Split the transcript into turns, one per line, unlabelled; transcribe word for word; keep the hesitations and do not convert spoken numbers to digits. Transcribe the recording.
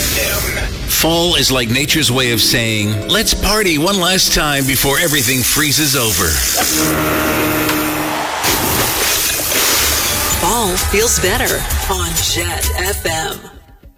F M. Fall is like nature's way of saying, let's party one last time before everything freezes over.
Fall feels better on Jet F M.